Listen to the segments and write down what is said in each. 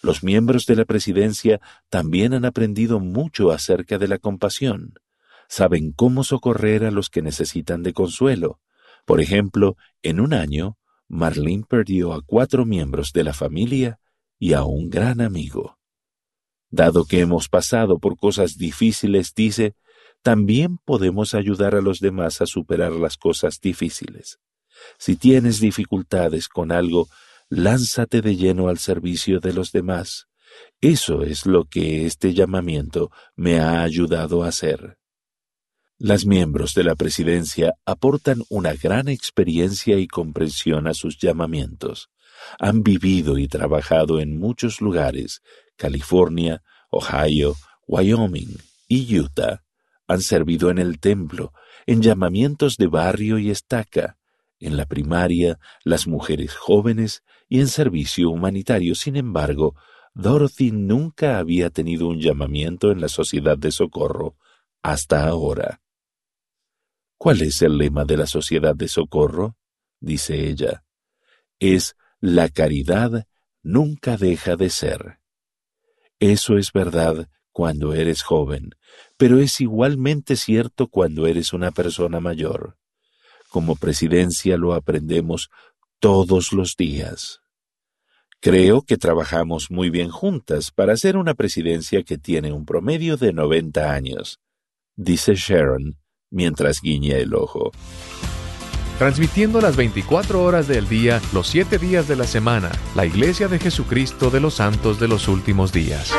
Los miembros de la presidencia también han aprendido mucho acerca de la compasión. Saben cómo socorrer a los que necesitan de consuelo. Por ejemplo, en un año, Marlene perdió a 4 miembros de la familia y a un gran amigo. Dado que hemos pasado por cosas difíciles, dice, también podemos ayudar a los demás a superar las cosas difíciles. Si tienes dificultades con algo, lánzate de lleno al servicio de los demás. Eso es lo que este llamamiento me ha ayudado a hacer. Las miembros de la presidencia aportan una gran experiencia y comprensión a sus llamamientos. Han vivido y trabajado en muchos lugares, California, Ohio, Wyoming y Utah. Han servido en el templo, en llamamientos de barrio y estaca, en la primaria, las mujeres jóvenes y en servicio humanitario. Sin embargo, Dorothy nunca había tenido un llamamiento en la Sociedad de Socorro hasta ahora. ¿Cuál es el lema de la Sociedad de Socorro?, dice ella. Es la caridad nunca deja de ser. Eso es verdad cuando eres joven, pero es igualmente cierto cuando eres una persona mayor. Como presidencia lo aprendemos todos los días. Creo que trabajamos muy bien juntas para hacer una presidencia que tiene un promedio de 90 años, dice Sharon, mientras guiña el ojo. Transmitiendo las 24 horas del día, los 7 días de la semana, la Iglesia de Jesucristo de los Santos de los Últimos Días.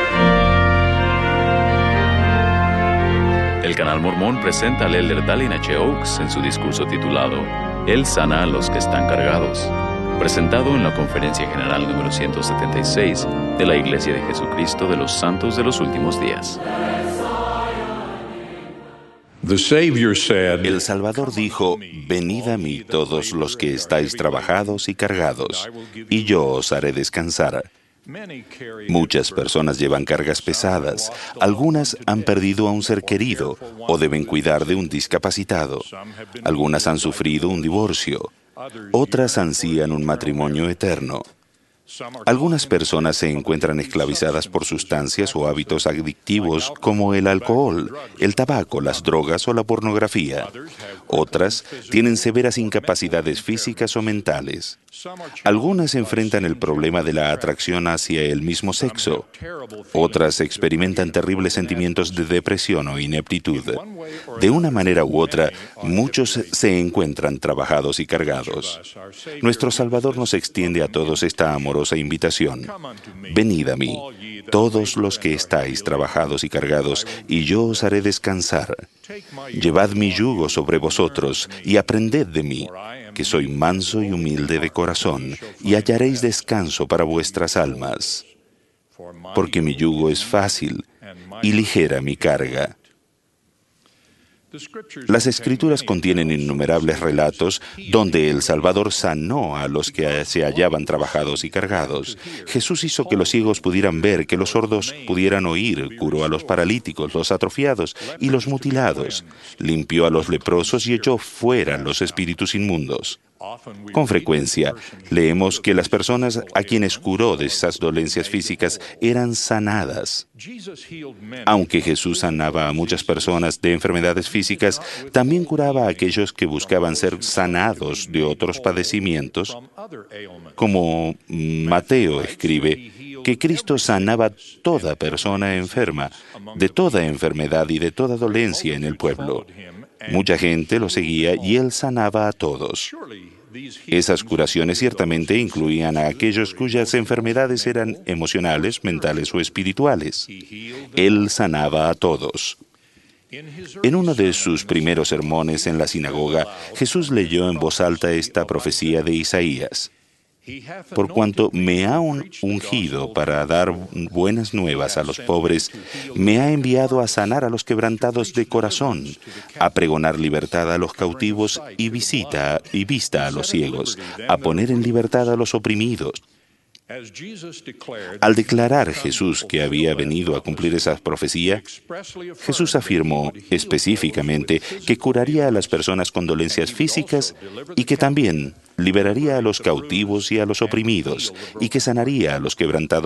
El Canal Mormón presenta al elder Dallin H. Oaks en su discurso titulado Él sana a los que están cargados, presentado en la Conferencia General número 176 de la Iglesia de Jesucristo de los Santos de los Últimos Días. El Salvador dijo, venid a mí todos los que estáis trabajados y cargados, y yo os haré descansar. Muchas personas llevan cargas pesadas, algunas han perdido a un ser querido o deben cuidar de un discapacitado, algunas han sufrido un divorcio, otras ansían un matrimonio eterno. Algunas personas se encuentran esclavizadas por sustancias o hábitos adictivos como el alcohol, el tabaco, las drogas o la pornografía. Otras tienen severas incapacidades físicas o mentales. Algunas enfrentan el problema de la atracción hacia el mismo sexo. Otras experimentan terribles sentimientos de depresión o ineptitud. De una manera u otra, muchos se encuentran trabajados y cargados. Nuestro Salvador nos extiende a todos esta amorosa invitación. Venid a mí, todos los que estáis trabajados y cargados, y yo os haré descansar. Llevad mi yugo sobre vosotros y aprended de mí, que soy manso y humilde de corazón, y hallaréis descanso para vuestras almas. Porque mi yugo es fácil y ligera mi carga. Las Escrituras contienen innumerables relatos donde el Salvador sanó a los que se hallaban trabajados y cargados. Jesús hizo que los ciegos pudieran ver, que los sordos pudieran oír, curó a los paralíticos, los atrofiados y los mutilados, limpió a los leprosos y echó fuera los espíritus inmundos. Con frecuencia, leemos que las personas a quienes curó de esas dolencias físicas eran sanadas. Aunque Jesús sanaba a muchas personas de enfermedades físicas, también curaba a aquellos que buscaban ser sanados de otros padecimientos. Como Mateo escribe, que Cristo sanaba toda persona enferma, de toda enfermedad y de toda dolencia en el pueblo. Mucha gente lo seguía y él sanaba a todos. Esas curaciones ciertamente incluían a aquellos cuyas enfermedades eran emocionales, mentales o espirituales. Él sanaba a todos. En uno de sus primeros sermones en la sinagoga, Jesús leyó en voz alta esta profecía de Isaías. Por cuanto me ha ungido para dar buenas nuevas a los pobres, me ha enviado a sanar a los quebrantados de corazón, a pregonar libertad a los cautivos y vista a los ciegos, a poner en libertad a los oprimidos. Al declarar Jesús que había venido a cumplir esa profecía, Jesús afirmó específicamente que curaría a las personas con dolencias físicas y que también liberaría a los cautivos y a los oprimidos y que sanaría a los quebrantados